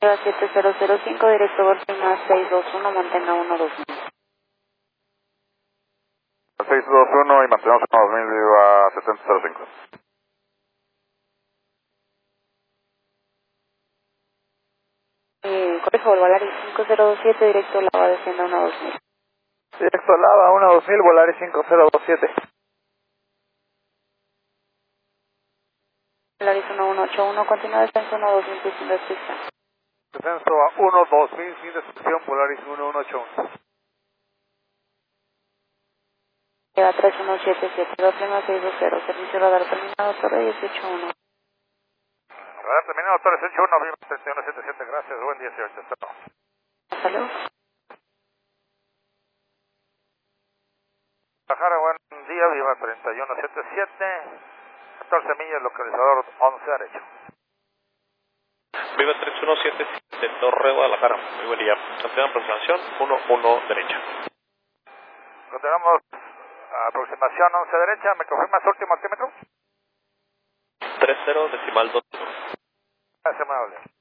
7005, directo Volpina 621, mantenga 12000. 621 y mantenemos 2000, viva 7005. Correjo, Volaris 5027, directo Lava, descienda 12000. Directo Lava 12000, Volaris 5027. Volaris 1181, continúa descenso 12000 sin restricción. Descenso a 12000 sin restricción, Volaris 1181. Lleva 3177, Volpina 620, servicio radar terminado, torre 181. Radar terminado, Torres 81, viva 3177, gracias, buen 18, hasta luego. Hasta luego. Guadalajara, buen día, viva 3177, 14 millas, localizador 11 derecho. Viva 3177, Torre Guadalajara, muy buen día. Antena aproximación 11 derecha. Continuamos, aproximación 11 derecha, ¿me confirmas último altímetro? 30 decimal 2. Gracias, amable.